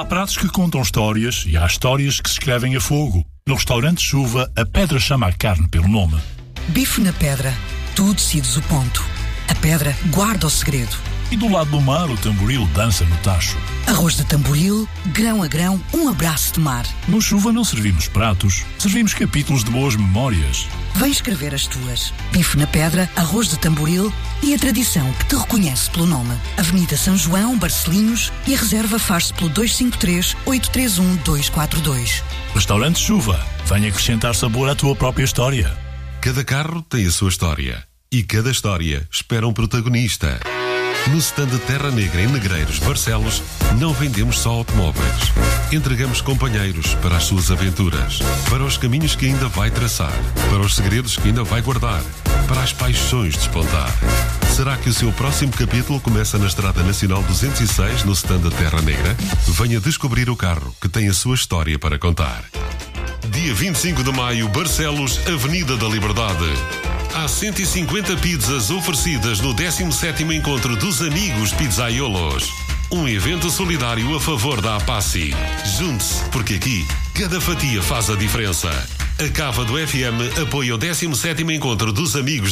Há pratos que contam histórias e há histórias que se escrevem a fogo. No restaurante Chuva, a pedra chama a carne pelo nome. Bife na pedra. Tu decides o ponto. A pedra guarda o segredo. E do lado do mar, o tamboril dança no tacho. Arroz de tamboril, grão a grão, um abraço de mar. No Chuva não servimos pratos, servimos capítulos de boas memórias. Vem escrever as tuas. Bife na pedra, arroz de tamboril e a tradição que te reconhece pelo nome. Avenida São João, Barcelinhos, e a reserva faz-se pelo 253-831-242. Restaurante Chuva, vem acrescentar sabor à tua própria história. Cada carro tem a sua história e cada história espera um protagonista. No stand Terra Negra em Negreiros, Barcelos, não vendemos só automóveis. Entregamos companheiros para as suas aventuras, para os caminhos que ainda vai traçar, para os segredos que ainda vai guardar, para as paixões despontar. Será que o seu próximo capítulo começa na Estrada Nacional 206, no stand Terra Negra? Venha descobrir o carro que tem a sua história para contar. Dia 25 de maio, Barcelos, Avenida da Liberdade. Há 150 pizzas oferecidas no 17º Encontro dos Amigos Pizzaiolos. Um evento solidário a favor da APACI. Junte-se, porque aqui, cada fatia faz a diferença. A Cava do FM apoia o 17º Encontro dos Amigos